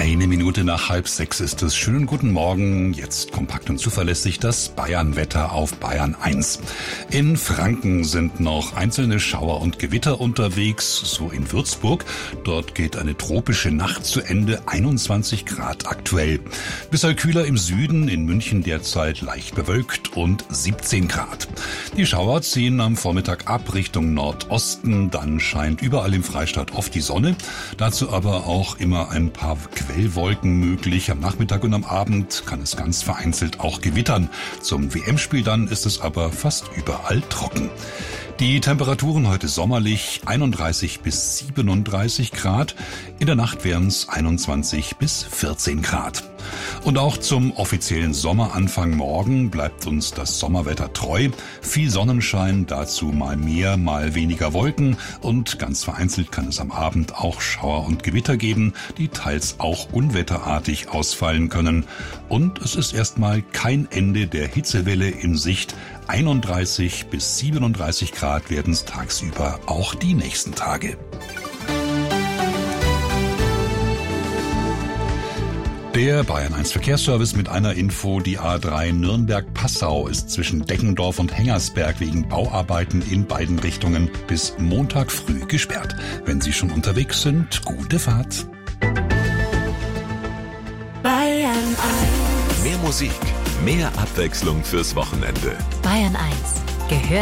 1 Minute nach 5:30 ist es. Schönen guten Morgen. Jetzt kompakt und zuverlässig das Bayern-Wetter auf Bayern 1. In Franken sind noch einzelne Schauer und Gewitter unterwegs, so in Würzburg. Dort geht eine tropische Nacht zu Ende, 21 Grad aktuell. Bisschen kühler im Süden, in München derzeit leicht bewölkt und 17 Grad. Die Schauer ziehen am Vormittag ab Richtung Nordosten, dann scheint überall im Freistaat oft die Sonne. Dazu aber auch immer ein paar Quellwolken möglich. Am Nachmittag und am Abend kann es ganz vereinzelt auch gewittern. Zum WM-Spiel dann ist es aber fast überall trocken. Die Temperaturen heute sommerlich 31 bis 37 Grad. In der Nacht wären es 21 bis 14 Grad. Und auch zum offiziellen Sommeranfang morgen bleibt uns das Sommerwetter treu. Viel Sonnenschein, dazu mal mehr, mal weniger Wolken. Und ganz vereinzelt kann es am Abend auch Schauer und Gewitter geben, die teils auch unwetterartig ausfallen können. Und es ist erstmal kein Ende der Hitzewelle in Sicht. 31 bis 37 Grad werden es tagsüber auch die nächsten Tage. Der Bayern 1 Verkehrsservice mit einer Info: Die A3 Nürnberg-Passau ist zwischen Deggendorf und Hengersberg wegen Bauarbeiten in beiden Richtungen bis Montag früh gesperrt. Wenn Sie schon unterwegs sind, gute Fahrt. Bayern 1. Mehr Musik, mehr Abwechslung fürs Wochenende. Bayern 1 gehört